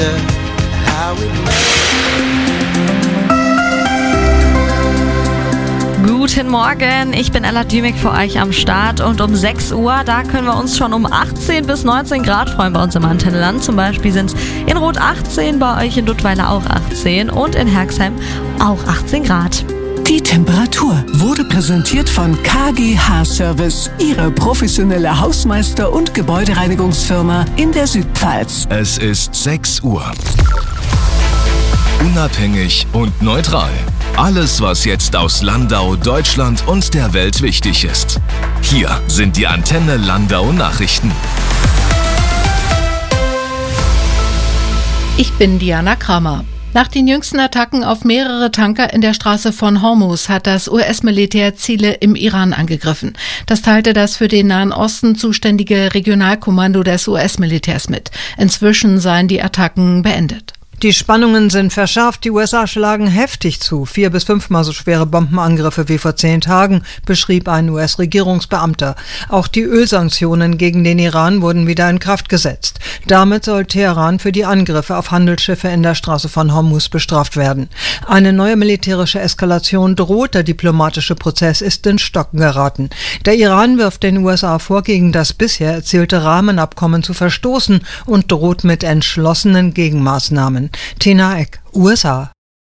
Guten Morgen, ich bin Ella Dümig für euch am Start und um 6 Uhr, da können wir uns schon um 18 bis 19 Grad freuen bei uns im Antennenland. Zum Beispiel sind es in Rot 18, bei euch in Duttweiler auch 18 und in Herxheim auch 18 Grad. Die Temperatur wurde präsentiert von KGH Service, Ihre professionelle Hausmeister- und Gebäudereinigungsfirma in der Südpfalz. Es ist 6 Uhr. Unabhängig und neutral. Alles, was jetzt aus Landau, Deutschland und der Welt wichtig ist. Hier sind die Antenne Landau Nachrichten. Ich bin Diana Kramer. Nach den jüngsten Attacken auf mehrere Tanker in der Straße von Hormuz hat das US-Militär Ziele im Iran angegriffen. Das teilte das für den Nahen Osten zuständige Regionalkommando des US-Militärs mit. Inzwischen seien die Attacken beendet. Die Spannungen sind verschärft, die USA schlagen heftig zu. 4- bis 5-mal so schwere Bombenangriffe wie vor 10 Tagen, beschrieb ein US-Regierungsbeamter. Auch die Ölsanktionen gegen den Iran wurden wieder in Kraft gesetzt. Damit soll Teheran für die Angriffe auf Handelsschiffe in der Straße von Hormuz bestraft werden. Eine neue militärische Eskalation droht, der diplomatische Prozess ist ins Stocken geraten. Der Iran wirft den USA vor, gegen das bisher erzielte Rahmenabkommen zu verstoßen und droht mit entschlossenen Gegenmaßnahmen. Tina Eck, USA.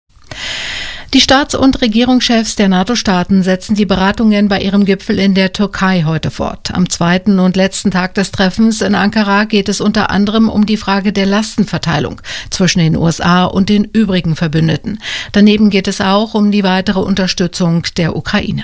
Die Staats- und Regierungschefs der NATO-Staaten setzen die Beratungen bei ihrem Gipfel in der Türkei heute fort. Am zweiten und letzten Tag des Treffens in Ankara geht es unter anderem um die Frage der Lastenverteilung zwischen den USA und den übrigen Verbündeten. Daneben geht es auch um die weitere Unterstützung der Ukraine.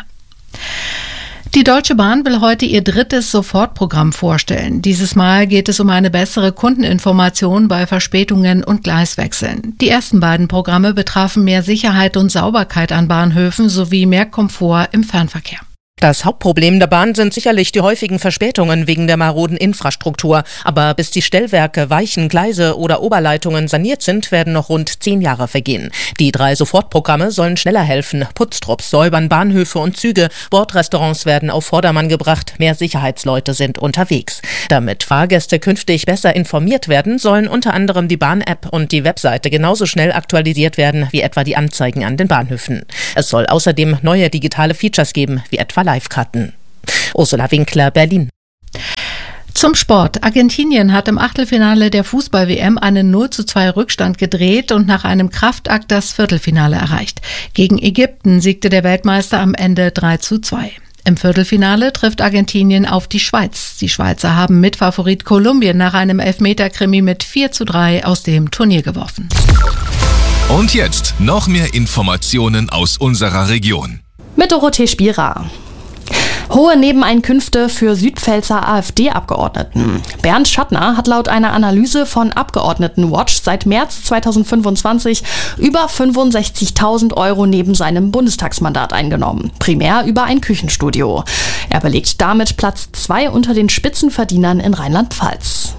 Die Deutsche Bahn will heute ihr 3. Sofortprogramm vorstellen. Dieses Mal geht es um eine bessere Kundeninformation bei Verspätungen und Gleiswechseln. Die ersten beiden Programme betrafen mehr Sicherheit und Sauberkeit an Bahnhöfen sowie mehr Komfort im Fernverkehr. Das Hauptproblem der Bahn sind sicherlich die häufigen Verspätungen wegen der maroden Infrastruktur. Aber bis die Stellwerke, Weichen, Gleise oder Oberleitungen saniert sind, werden noch rund 10 Jahre vergehen. Die 3 Sofortprogramme sollen schneller helfen. Putztrupps säubern Bahnhöfe und Züge, Bordrestaurants werden auf Vordermann gebracht, mehr Sicherheitsleute sind unterwegs. Damit Fahrgäste künftig besser informiert werden, sollen unter anderem die Bahn-App und die Webseite genauso schnell aktualisiert werden wie etwa die Anzeigen an den Bahnhöfen. Es soll außerdem neue digitale Features geben, wie etwa Live-Karten. Ursula Winkler, Berlin. Zum Sport. Argentinien hat im Achtelfinale der Fußball-WM einen 0:2 Rückstand gedreht und nach einem Kraftakt das Viertelfinale erreicht. Gegen Ägypten siegte der Weltmeister am Ende 3:2. Im Viertelfinale trifft Argentinien auf die Schweiz. Die Schweizer haben Mitfavorit Kolumbien nach einem Elfmeter-Krimi mit 4:3 aus dem Turnier geworfen. Und jetzt noch mehr Informationen aus unserer Region. Mit Dorothee Spierer. Hohe Nebeneinkünfte für Südpfälzer AfD-Abgeordneten. Bernd Schattner hat laut einer Analyse von Abgeordnetenwatch seit März 2025 über 65.000 € neben seinem Bundestagsmandat eingenommen. Primär über ein Küchenstudio. Er belegt damit Platz 2 unter den Spitzenverdienern in Rheinland-Pfalz.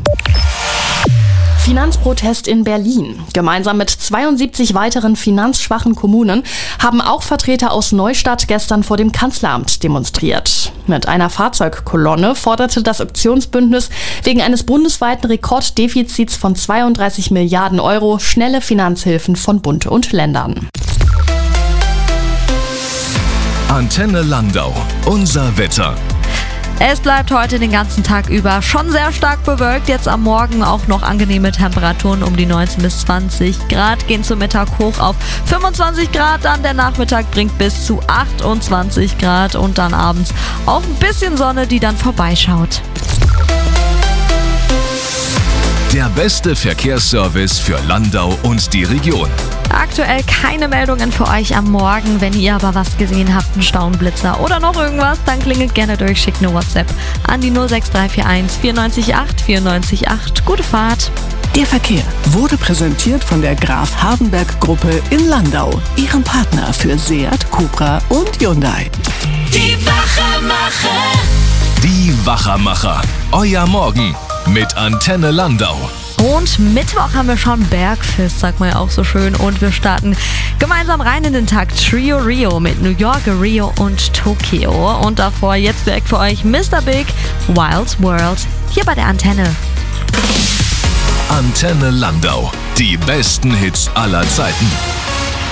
Finanzprotest in Berlin. Gemeinsam mit 72 weiteren finanzschwachen Kommunen haben auch Vertreter aus Neustadt gestern vor dem Kanzleramt demonstriert. Mit einer Fahrzeugkolonne forderte das Aktionsbündnis wegen eines bundesweiten Rekorddefizits von 32 Milliarden € schnelle Finanzhilfen von Bund und Ländern. Antenne Landau, unser Wetter. Es bleibt heute den ganzen Tag über schon sehr stark bewölkt. Jetzt am Morgen auch noch angenehme Temperaturen um die 19 bis 20 Grad. Gehen zum Mittag hoch auf 25 Grad. Dann der Nachmittag bringt bis zu 28 Grad. Und dann abends auch ein bisschen Sonne, die dann vorbeischaut. Der beste Verkehrsservice für Landau und die Region. Aktuell keine Meldungen für euch am Morgen. Wenn ihr aber was gesehen habt, einen Stauenblitzer oder noch irgendwas, dann klingelt gerne durch, schickt eine WhatsApp an die 06341 94 8 94 8. Gute Fahrt. Der Verkehr wurde präsentiert von der Graf Hardenberg Gruppe in Landau, ihrem Partner für Seat, Cupra und Hyundai. Die Wachermacher. Die Wachermacher. Euer Morgen mit Antenne Landau. Und Mittwoch haben wir schon Bergfest, sagt man ja auch so schön. Und wir starten gemeinsam rein in den Tag Trio Rio mit New York, Rio und Tokio. Und davor jetzt direkt für euch Mr. Big, Wild World, hier bei der Antenne. Antenne Landau, Die besten Hits aller Zeiten.